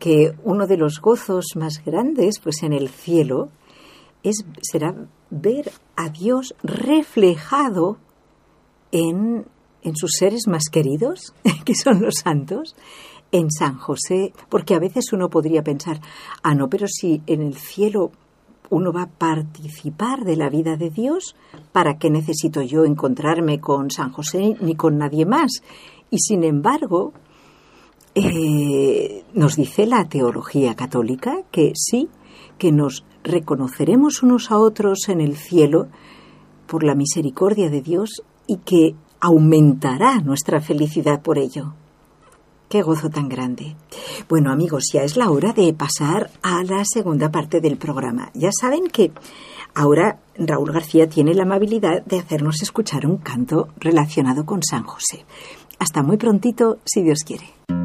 que uno de los gozos más grandes, pues en el cielo, será ver a Dios reflejado en sus seres más queridos, que son los santos, en San José, porque a veces uno podría pensar, no, pero si en el cielo uno va a participar de la vida de Dios, ¿para qué necesito yo encontrarme con San José ni con nadie más? Y sin embargo, nos dice la teología católica que sí, que nos reconoceremos unos a otros en el cielo por la misericordia de Dios y que aumentará nuestra felicidad por ello. ¡Qué gozo tan grande! Bueno, amigos, ya es la hora de pasar a la segunda parte del programa. Ya saben que ahora Raúl García tiene la amabilidad de hacernos escuchar un canto relacionado con San José. Hasta muy prontito, si Dios quiere.